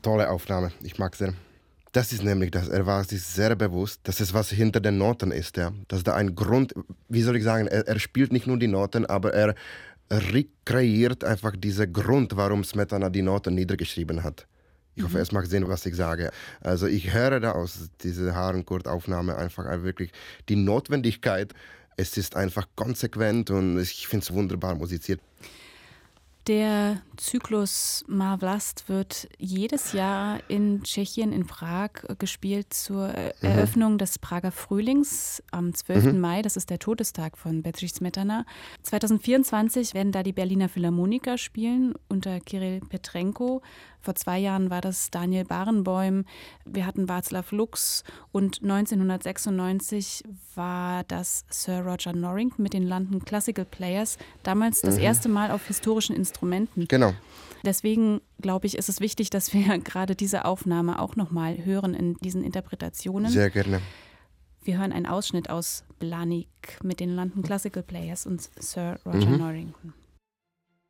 Tolle Aufnahme, ich mag sehr. Das ist nämlich das, er war sich sehr bewusst, dass es was hinter den Noten ist, ja. Dass da ein Grund, wie soll ich sagen, er spielt nicht nur die Noten, aber er rekreiert einfach diesen Grund, warum Smetana die Noten niedergeschrieben hat. Ich hoffe, es mag sehen, was ich sage. Also ich höre da aus dieser Harnoncourt-Aufnahme einfach wirklich die Notwendigkeit. Es ist einfach konsequent und ich finde es wunderbar musiziert. Der Zyklus Má Vlast wird jedes Jahr in Tschechien, in Prag, gespielt zur Eröffnung des Prager Frühlings am 12. Mai. Das ist der Todestag von Bedřich Smetana. 2024 werden da die Berliner Philharmoniker spielen unter Kirill Petrenko. Vor 2 Jahren war das Daniel Barenboim. Wir hatten Václav Lux und 1996 war das Sir Roger Norrington mit den London Classical Players. Damals das erste Mal auf historischen Instrumenten. Genau. Deswegen, glaube ich, ist es wichtig, dass wir gerade diese Aufnahme auch nochmal hören in diesen Interpretationen. Sehr gerne. Wir hören einen Ausschnitt aus Blanik mit den London Classical Players und Sir Roger Norrington.